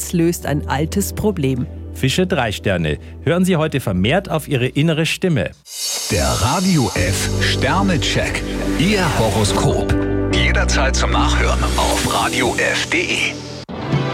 Holz löst ein altes Problem. Fische 3 Sterne. Hören Sie heute vermehrt auf Ihre innere Stimme. Der Radio F Sternecheck. Ihr Horoskop. Jederzeit zum Nachhören auf radiof.de.